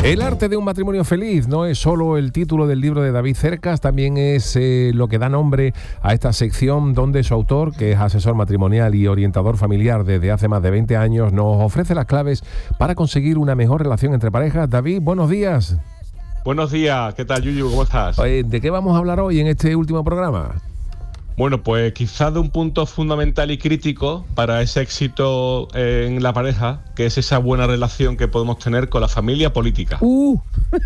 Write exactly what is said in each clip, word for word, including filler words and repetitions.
El arte de un matrimonio feliz no es solo el título del libro de David Cercas, también es eh, lo que da nombre a esta sección donde su autor, que es asesor matrimonial y orientador familiar desde hace más de veinte años, nos ofrece las claves para conseguir una mejor relación entre parejas. David, buenos días. Buenos días, ¿qué tal, Yuyu? ¿Cómo estás? Oye, ¿de qué vamos a hablar hoy en este último programa? Bueno, pues quizás de un punto fundamental y crítico para ese éxito en la pareja, que es esa buena relación que podemos tener con la familia política. Uh.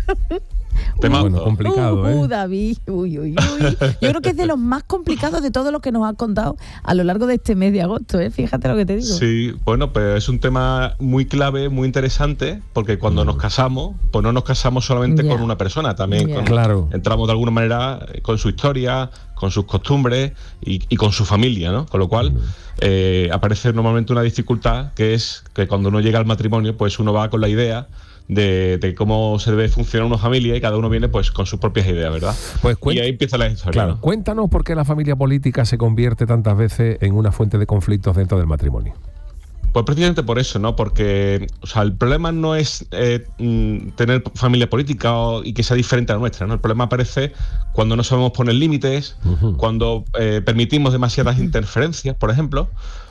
Temazo. Bueno, complicado, ¿eh? Uh, uh, David, uy, uy, uy. Yo creo que es de los más complicados de todo lo que nos has contado a lo largo de este mes de agosto, ¿eh? Fíjate lo que te digo. Sí, bueno, pues es un tema muy clave, muy interesante, porque cuando mm. nos casamos, pues no nos casamos solamente yeah. con una persona, también yeah. con, claro. entramos de alguna manera con su historia, con sus costumbres y, y con su familia, ¿no? Con lo cual eh, aparece normalmente una dificultad, que es que cuando uno llega al matrimonio, pues uno va con la idea De, de cómo se debe funcionar una familia y cada uno viene pues con sus propias ideas, ¿verdad? Pues cuent- y ahí empieza la historia. Claro, ¿no? Cuéntanos por qué la familia política se convierte tantas veces en una fuente de conflictos dentro del matrimonio. Pues precisamente por eso, ¿no? Porque, o sea, el problema no es eh, tener familia política o, y que sea diferente a la nuestra, ¿no? El problema aparece cuando no sabemos poner límites, uh-huh. cuando eh, permitimos demasiadas uh-huh. interferencias, por ejemplo,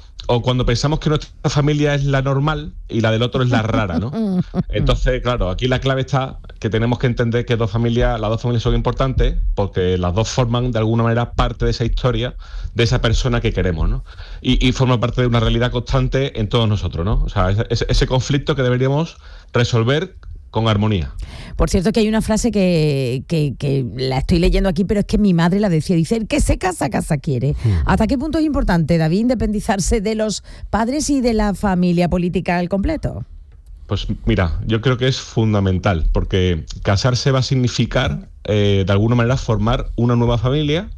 o cuando pensamos que nuestra familia es la normal y la del otro es la rara, ¿no? Entonces, claro, aquí la clave está que tenemos que entender que dos familias, las dos familias son importantes porque las dos forman de alguna manera parte de esa historia de esa persona que queremos, ¿no? Y, y forma parte de una realidad constante en todos nosotros, ¿no? O sea, ese, ese conflicto que deberíamos resolver con armonía. Por cierto, que hay una frase que, que, que la estoy leyendo aquí, pero es que mi madre la decía, dice, el que se casa, casa quiere. Mm. ¿Hasta qué punto es importante, David, independizarse de los padres y de la familia política al completo? Pues mira, yo creo que es fundamental, porque casarse va a significar, eh, de alguna manera, formar una nueva familia.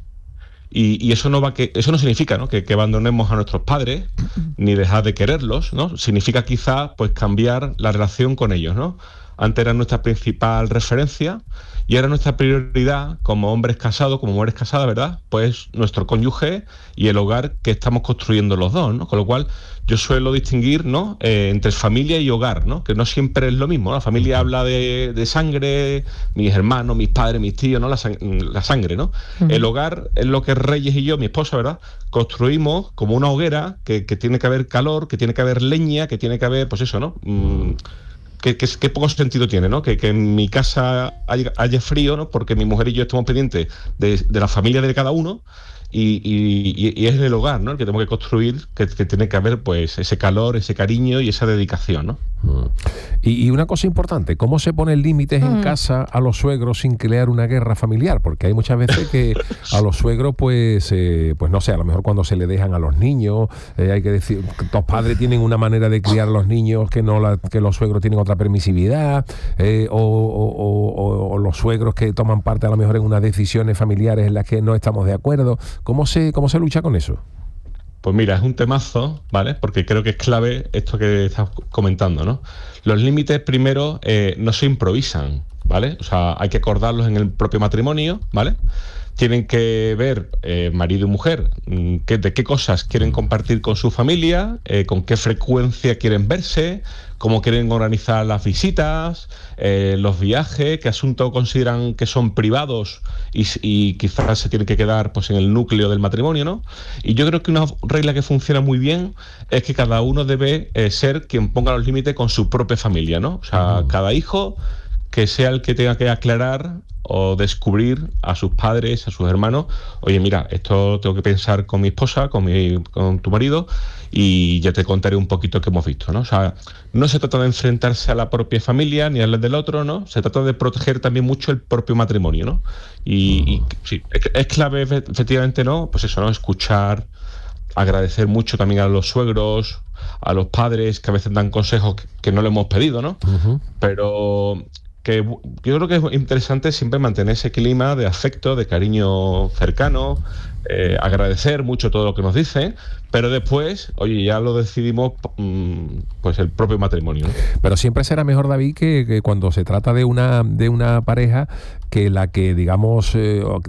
Y, y eso no va que eso no significa, ¿no? que, que abandonemos a nuestros padres ni dejar de quererlos, ¿no? Significa quizá pues cambiar la relación con ellos, ¿no? Antes era nuestra principal referencia y ahora nuestra prioridad como hombres casados, como mujeres casadas, ¿verdad? Pues nuestro cónyuge y el hogar que estamos construyendo los dos, ¿no? Con lo cual yo suelo distinguir, ¿no? Eh, entre familia y hogar, ¿no? Que no siempre es lo mismo, ¿no? La familia habla de, de sangre, mis hermanos, mis padres, mis tíos, ¿no? La, sang- la sangre, ¿no? Uh-huh. El hogar es lo que Reyes y yo, mi esposa, ¿verdad? Construimos como una hoguera que, que tiene que haber calor, que tiene que haber leña, que tiene que haber, pues eso, ¿no? Mm, ¿Qué, qué, qué poco sentido tiene, ¿no? Que, que en mi casa haya, haya frío, ¿no? Porque mi mujer y yo estamos pendientes de, de la familia de cada uno y, y, y es el hogar, ¿no? El que tenemos que construir, que, que tiene que haber pues ese calor, ese cariño y esa dedicación, ¿no? Mm. Y, y una cosa importante, ¿cómo se ponen límites mm. en casa a los suegros sin crear una guerra familiar? Porque hay muchas veces que a los suegros, pues, eh, pues no sé, a lo mejor cuando se le dejan a los niños, eh, hay que decir, los padres tienen una manera de criar a los niños que no la, que los suegros tienen otra permisividad, eh, o, o, o, o los suegros que toman parte a lo mejor en unas decisiones familiares en las que no estamos de acuerdo. ¿Cómo se, cómo se lucha con eso? Pues mira, es un temazo, ¿vale? Porque creo que es clave esto que estás comentando, ¿no? Los límites, primero, eh, no se improvisan, ¿vale? O sea, hay que acordarlos en el propio matrimonio, ¿vale? Tienen que ver eh, marido y mujer que, de qué cosas quieren compartir con su familia, eh, con qué frecuencia quieren verse, cómo quieren organizar las visitas, eh, los viajes, qué asuntos consideran que son privados y, y quizás se tienen que quedar pues en el núcleo del matrimonio, ¿no? Y yo creo que una regla que funciona muy bien es que cada uno debe eh, ser quien ponga los límites con su propia familia, ¿no? O sea, uh-huh. cada hijo que sea el que tenga que aclarar o descubrir a sus padres, a sus hermanos, oye, mira, esto tengo que pensar con mi esposa, con mi, con tu marido, y ya te contaré un poquito qué hemos visto, ¿no? O sea, no se trata de enfrentarse a la propia familia ni a la del otro, ¿no? Se trata de proteger también mucho el propio matrimonio, ¿no? Y, y sí, es, es clave, efectivamente, ¿no? Pues eso, ¿no? Escuchar, agradecer mucho también a los suegros, a los padres que a veces dan consejos que, que no le hemos pedido, ¿no? Uh-huh. Pero que yo creo que es interesante siempre mantener ese clima de afecto, de cariño cercano, eh, agradecer mucho todo lo que nos dicen, pero después, oye, ya lo decidimos pues el propio matrimonio, ¿no? Pero siempre será mejor, David, que, que cuando se trata de una de una pareja, que la que, digamos, eh,